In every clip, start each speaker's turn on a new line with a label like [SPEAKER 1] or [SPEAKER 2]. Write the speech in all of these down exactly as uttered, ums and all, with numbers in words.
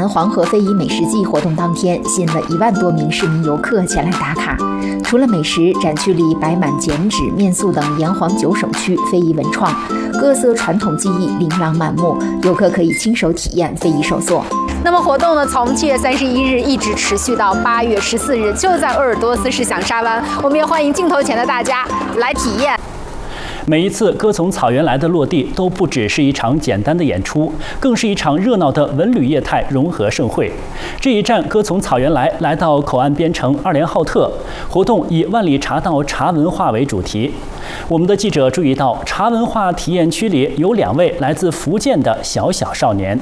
[SPEAKER 1] 南黄河非遗美食季活动当天，吸引了一万多名市民游客前来打卡。除了美食，展区里摆满剪纸、面塑等炎黄九省区非遗文创，各色传统技艺琳琅满目，游客可以亲手体验非遗手作。那么活动呢，从七月三十一日一直持续到八月十四日，就在鄂尔多斯市响沙湾。我们也欢迎镜头前的大家来体验。
[SPEAKER 2] 每一次歌从草原来的落地，都不只是一场简单的演出，更是一场热闹的文旅业态融合盛会。这一站歌从草原来，来到口岸边城二连浩特，活动以万里茶道茶文化为主题。我们的记者注意到，茶文化体验区里有两位来自福建的小小少年。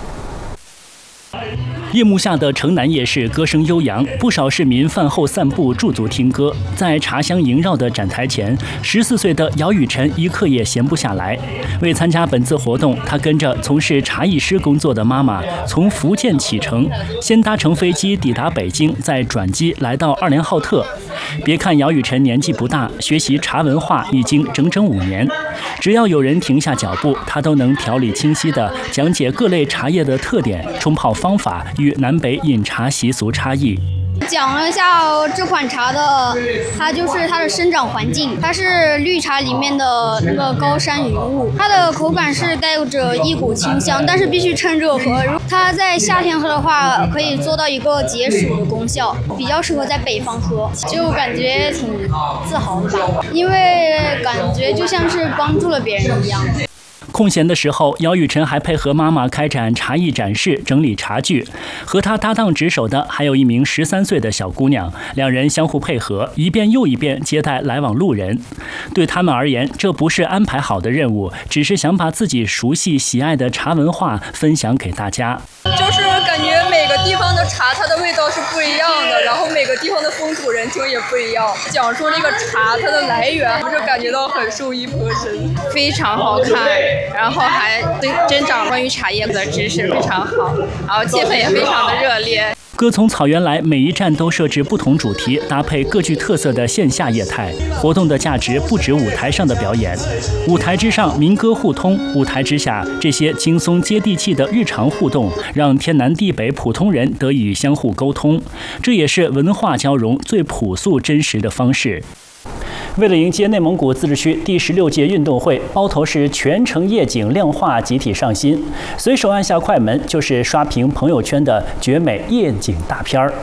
[SPEAKER 2] 夜幕下的城南夜市歌声悠扬，不少市民饭后散步驻足听歌。在茶香萦绕的展台前，十四岁的姚雨辰一刻也闲不下来。为参加本次活动，他跟着从事茶艺师工作的妈妈从福建启程，先搭乘飞机抵达北京，再转机来到二连浩特。别看姚雨辰年纪不大，学习茶文化已经整整五年。只要有人停下脚步，他都能条理清晰地讲解各类茶叶的特点、冲泡方法与南北饮茶习俗差异。
[SPEAKER 3] 讲了一下这款茶的，它就是它的生长环境，它是绿茶里面的那个高山云雾，它的口感是带着一股清香，但是必须趁热喝。它在夏天喝的话，可以做到一个解暑的功效，比较适合在北方喝，就感觉挺自豪的吧，因为感觉就像是帮助了别人一样。
[SPEAKER 2] 空闲的时候，姚雨辰还配合妈妈开展茶艺展示、整理茶具。和他搭档值守的还有一名十三岁的小姑娘，两人相互配合，一遍又一遍接待来往路人。对他们而言，这不是安排好的任务，只是想把自己熟悉、喜爱的茶文化分享给大家。
[SPEAKER 4] 就是感觉每个地方的茶，它的味道是不一样的，然后每个地方的风土人情也不一样。讲述这个茶它的来源，我就感觉到很受益颇深，
[SPEAKER 5] 非常好看。然后还增长关于茶叶的知识非常好，然后气氛也非常的热烈。
[SPEAKER 2] 歌从草原来，每一站都设置不同主题，搭配各具特色的线下业态。活动的价值不止舞台上的表演，舞台之上民歌互通，舞台之下这些轻松接地气的日常互动，让天南地北普通人得以相互沟通。这也是文化交融最朴素真实的方式。为了迎接内蒙古自治区第十六届运动会，包头市全程夜景亮化集体上新，随手按下快门就是刷屏朋友圈的绝美夜景大片儿。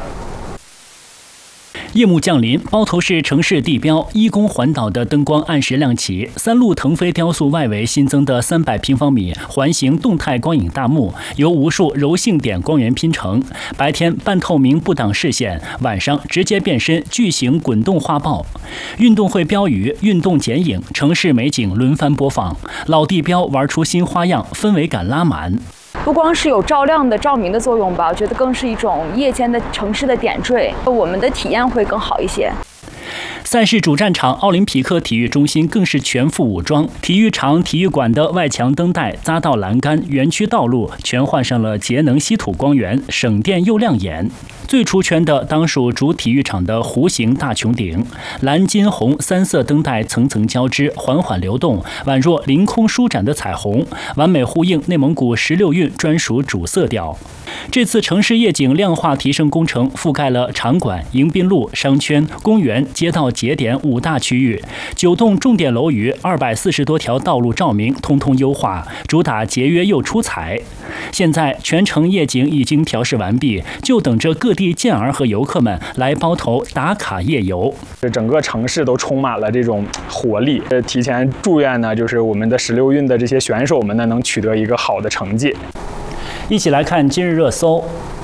[SPEAKER 2] 夜幕降临，包头市城市地标依宫环岛的灯光按时亮起，三路腾飞雕塑外围新增的三百平方米环形动态光影大幕，由无数柔性点光源拼成。白天半透明不挡视线，晚上直接变身巨型滚动画报。运动会标语、运动剪影、城市美景轮番播放，老地标玩出新花样，氛围感拉满。
[SPEAKER 6] 不光是有照亮的照明的作用吧，我觉得更是一种夜间的城市的点缀，我们的体验会更好一些。
[SPEAKER 2] 赛事主战场奥林匹克体育中心更是全副武装，体育场、体育馆的外墙灯带、匝道栏杆、园区道路全换上了节能稀土光源，省电又亮眼。最出圈的当属主体育场的弧形大穹顶，蓝、金、红三色灯带层层交织，缓缓流动，宛若凌空舒展的彩虹，完美呼应内蒙古十六运专属主色调。这次城市夜景亮化提升工程覆盖了场馆、迎宾路、商圈、公园、街道节点五大区域，九栋重点楼宇、二百四十多条道路照明通通优化，主打节约又出彩。现在全城夜景已经调试完毕，就等着各地健儿和游客们来包头打卡夜游。
[SPEAKER 7] 整个城市都充满了这种活力。提前祝愿呢，就是我们的十六运的这些选手们呢，能取得一个好的成绩。
[SPEAKER 2] 一起来看今日热搜。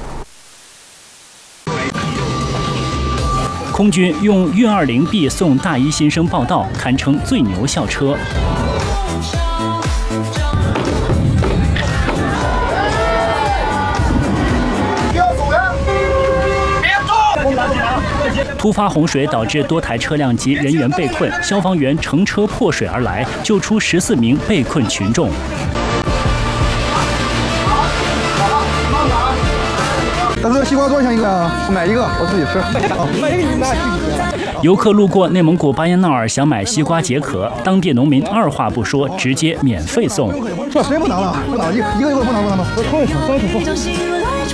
[SPEAKER 2] 空军用运二零 B 送大一新生报到，堪称最牛校车。突发洪水导致多台车辆及人员被困，消防员乘车破水而来，救出十四名被困群众。
[SPEAKER 8] 大哥，西瓜多少钱一个啊？买一个，我自己吃。买一个你拿去你。
[SPEAKER 2] 游客路过内蒙古巴彦淖尔想买西瓜解渴，当地农民二话不说，直接免费送。
[SPEAKER 8] 这谁不能了？不能，一一个一个不能不能不能。